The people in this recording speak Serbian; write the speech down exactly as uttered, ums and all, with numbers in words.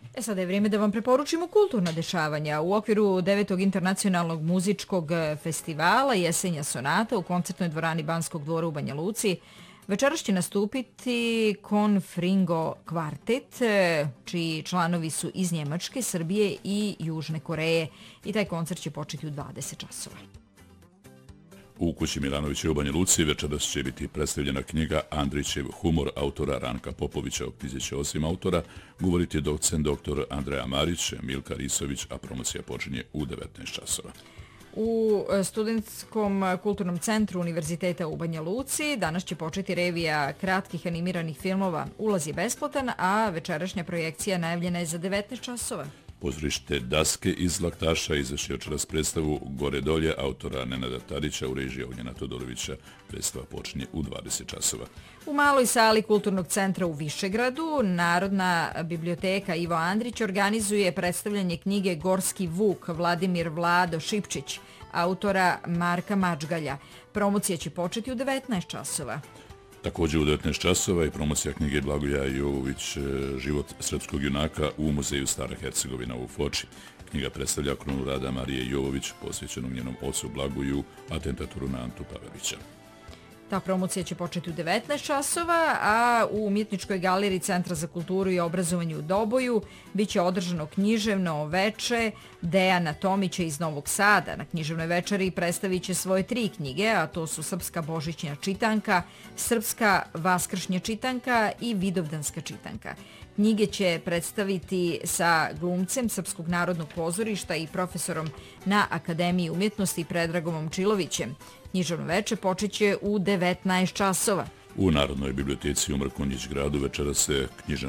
E sada je vrijeme da vam preporučimo kulturna dešavanja. U okviru devetog internacionalnog muzičkog festivala Jesenja sonata u koncertnoj dvorani Banskog dvora u Banja Luci večeras će nastupiti Confringo kvartet, čiji članovi su iz Njemačke, Srbije i Južne Koreje. I taj koncert će početi u dvadeset časova. U kući Milanovića u Banja Luci večeras će biti predstavljena knjiga Andrićev humor autora Ranka Popovića. O knjizi će osim autora govoriti docent doktor Andreja Marić, Milka Risović, a promocija počinje u devetnaest časova. U Studentskom kulturnom centru Univerziteta u Banja Luci danas će početi revija kratkih animiranih filmova. Ulaz je besplatan, a večerašnja projekcija najavljena je za devetnaest časova. Pozorište Daske iz Laktaša izvršio večeras predstavu Gore dolje autora Nenada Tadića u režiji Ognjena Todorovića. Predstava počinje u dvadeset časova. U maloj sali Kulturnog centra u Višegradu Narodna biblioteka Ivo Andrić organizuje predstavljanje knjige Gorski vuk Vladimir Vlado Šipčić, autora Marka Mačgalja. Promocija će početi u devetnaest časova. Također u devetnaest časova je promocija knjige Blagoja Jovović Život srpskog junaka u muzeju Stara Hercegovina u Foči. Knjiga predstavlja kronu rada Marije Jovović, posvećenog njenom ocu Blagoju, atentatoru na Antu Pavelića. Ta promocija će početi u devetnaest časova, a u Umjetničkoj galeriji Centra za kulturu i obrazovanje u Doboju biće održano književno veče Dejana Tomića iz Novog Sada. Na književnoj večeri predstavit će svoje tri knjige, a to su Srpska božićnja čitanka, Srpska vaskršnja čitanka i Vidovdanska čitanka. Knjige će predstaviti sa glumcem Srpskog narodnog pozorišta i profesorom na Akademiji umjetnosti Predragom Momčilovićem. Književno veče počeće u devetnaest časova. U Narodnoj biblioteci u Mrkonjić gradu večera se književno